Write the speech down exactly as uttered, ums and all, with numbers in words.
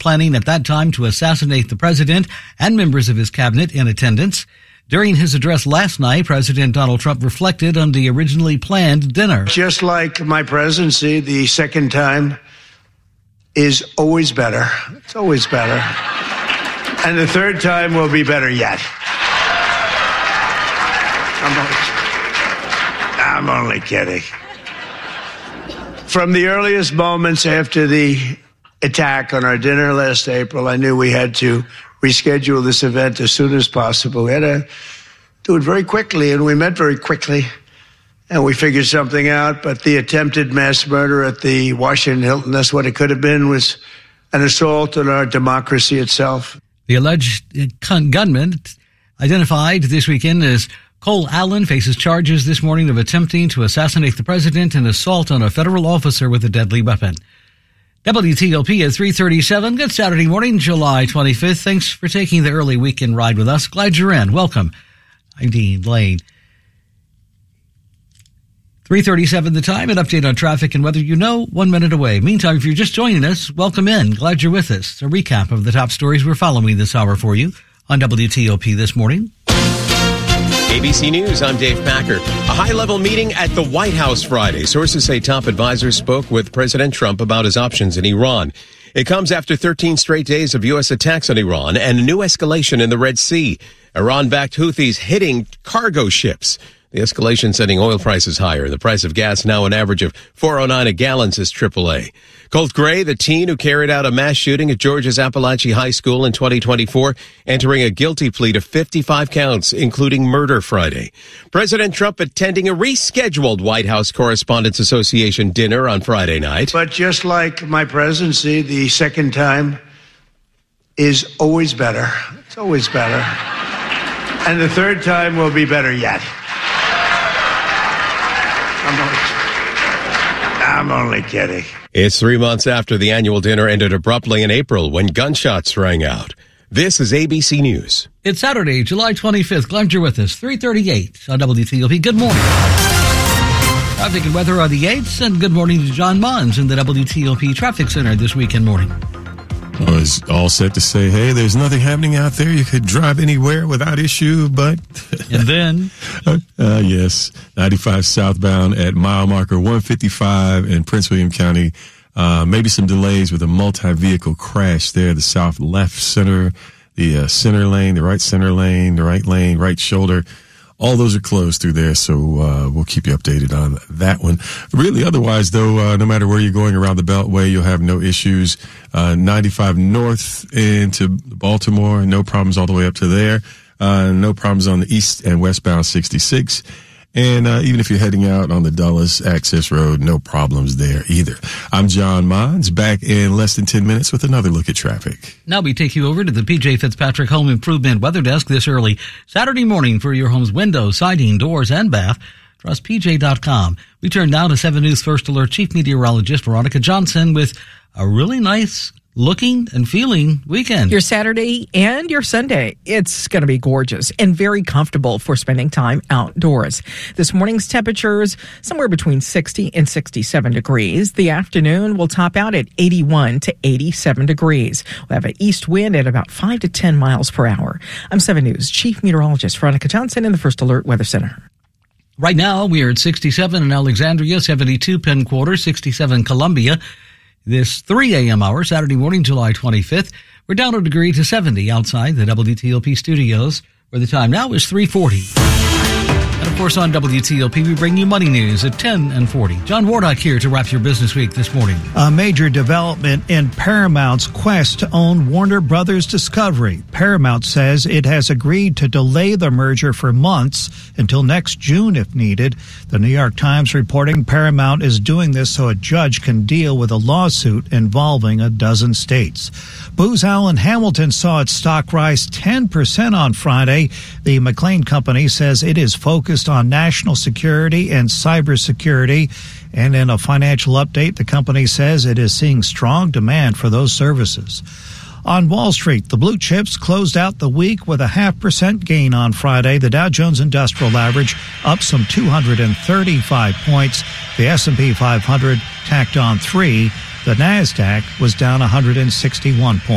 planning at that time to assassinate the president and members of his cabinet in attendance. During his address last night, President Donald Trump reflected on the originally planned dinner. Just like my presidency, the second time is always better. It's always better. And the third time will be better yet. I'm only, I'm only kidding. From the earliest moments after the attack on our dinner last April, I knew we had to reschedule this event as soon as possible. We had to do it very quickly, and we met very quickly, and we figured something out. But the attempted mass murder at the Washington Hilton, that's what it could have been, was an assault on our democracy itself. The alleged gunman, identified this weekend as Cole Allen, faces charges this morning of attempting to assassinate the president and assault on a federal officer with a deadly weapon. W T O P at three thirty-seven. Good Saturday morning, July twenty-fifth. Thanks for taking the early weekend ride with us. Glad you're in. Welcome. I'm Dean Lane. three thirty-seven the time. An update on traffic and weather. You know, one minute away. Meantime, if you're just joining us, welcome in. Glad you're with us. A recap of the top stories we're following this hour for you on W T O P this morning. A B C News, I'm Dave Packer. A high-level meeting at the White House Friday. Sources say top advisors spoke with President Trump about his options in Iran. It comes after thirteen straight days of U S attacks on Iran and a new escalation in the Red Sea. Iran-backed Houthis hitting cargo ships. The escalation sending oil prices higher. The price of gas now an average of four oh nine a gallon, says triple A. Colt Gray, the teen who carried out a mass shooting at Georgia's Appalachian High School in twenty twenty-four, entering a guilty plea to fifty-five counts, including murder Friday. President Trump attending a rescheduled White House Correspondents Association dinner on Friday night. But just like my presidency, the second time is always better. It's always better. And the third time will be better yet. I'm only, I'm only kidding. It's three months after the annual dinner ended abruptly in April when gunshots rang out. This is A B C News. It's Saturday, July twenty-fifth. Glad you're with us. three thirty-eight on W T O P. Good morning. Traffic and weather are the eights, and good morning to John Mons in the W T O P Traffic Center this weekend morning. I was all set to say, hey, there's nothing happening out there. You could drive anywhere without issue, but... And then? uh, uh, yes, ninety-five southbound at mile marker one fifty-five in Prince William County. Uh, maybe some delays with a multi-vehicle crash there. The south left center, the uh, center lane, the right center lane, the right lane, right shoulder. All those are closed through there, so uh, we'll keep you updated on that one. Really, otherwise, though, uh, no matter where you're going around the Beltway, you'll have no issues. Uh, ninety-five north into Baltimore, no problems all the way up to there. Uh, no problems on the east and westbound sixty-six. And uh, even if you're heading out on the Dulles Access Road, no problems there either. I'm John Mons, back in less than ten minutes with another look at traffic. Now we take you over to the P J Fitzpatrick Home Improvement Weather Desk this early Saturday morning for your home's windows, siding, doors, and bath. Trust P J dot com. We turn now to seven News First Alert Chief Meteorologist Veronica Johnson with a really nice looking and feeling weekend. Your Saturday and your Sunday, it's going to be gorgeous and very comfortable for spending time outdoors. This morning's temperatures somewhere between sixty and sixty-seven degrees. The afternoon will top out at eighty-one to eighty-seven degrees. We'll have an east wind at about five to ten miles per hour. I'm seven News Chief Meteorologist Veronica Johnson in the First Alert Weather Center. Right now, we are at sixty-seven in Alexandria, seventy-two Penn Quarter, sixty-seven Columbia. This three a.m. hour, Saturday morning, July twenty-fifth. We're down a degree to seventy outside the W T O P studios, where the time now is three forty. And, of course, on W T O P, we bring you money news at ten and forty. John Wardock here to wrap your business week this morning. A major development in Paramount's quest to own Warner Brothers Discovery. Paramount says it has agreed to delay the merger for months until next June if needed. The New York Times reporting Paramount is doing this so a judge can deal with a lawsuit involving a dozen states. Booz Allen Hamilton saw its stock rise ten percent on Friday. The McLean Company says it is focused on national security and cybersecurity. And in a financial update, the company says it is seeing strong demand for those services. On Wall Street, the blue chips closed out the week with a half percent gain on Friday. The Dow Jones Industrial Average up some two hundred thirty-five points. The S and P five hundred tacked on three. The NASDAQ was down one hundred sixty-one points.